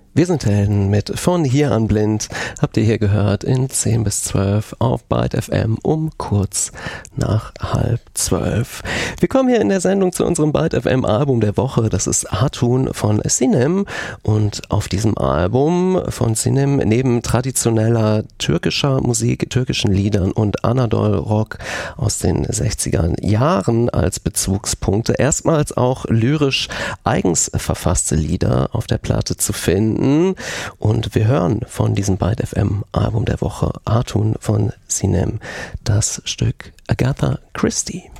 Wir sind Helden mit Von hier an blind, habt ihr hier gehört, in 10 bis 12 auf Byte FM um kurz nach 11:30. Wir kommen hier in der Sendung zu unserem Byte FM Album der Woche. Das ist Hatun von Sinem. Und auf diesem Album von Sinem, neben traditioneller türkischer Musik, türkischen Liedern und Anadol-Rock aus den 60er Jahren als Bezugspunkte, erstmals auch lyrisch eigens verfasste Lieder auf der Platte zu finden. Und wir hören von diesem Byte FM Album der Woche Hatun von Sinem das Stück Agatha Christie.